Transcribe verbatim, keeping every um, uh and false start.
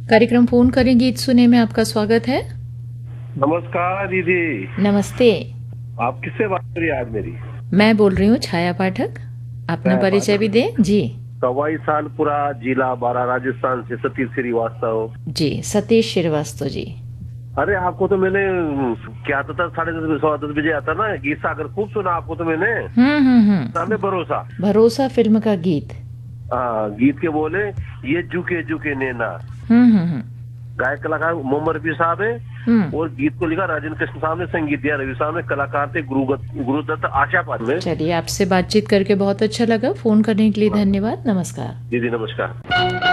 कार्यक्रम फोन करें गीत सुने में आपका स्वागत है। नमस्कार दीदी। नमस्ते। आप किससे बात करिए आज मेरी? मैं बोल रही हूँ छाया पाठक। अपना परिचय भी दें जी। सवाई सालपुरा जिला बारा राजस्थान से सतीश श्रीवास्तव। जी सतीश श्रीवास्तव जी। अरे आपको तो मैंने क्या आता था साढ़े दस सवा दस बजे आता ना गीत सागर, खूब सुना आपको तो मैंने। हम्म हम्म हम्म भरोसा भरोसा फिल्म का गीत। हाँ, गीत के बोले ये झुके झुके नैना। हम्म हम्म गायक कलाकार मोहम्मद रफी साहब है और गीत को लिखा राजेंद्र कृष्ण साहब ने, संगीत दिया रवि साहब ने, कलाकार थे गुरुदत्त आशापात में। चलिए आपसे बातचीत करके बहुत अच्छा लगा। फोन करने के लिए धन्यवाद। नमस्कार दीदी। नमस्कार।